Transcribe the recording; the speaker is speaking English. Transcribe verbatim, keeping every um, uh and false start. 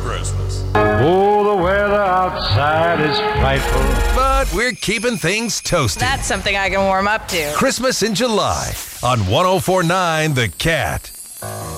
Christmas. Oh, the weather outside is frightful. But we're keeping things toasty. That's something I can warm up to. Christmas in July on one oh four point nine The Cat.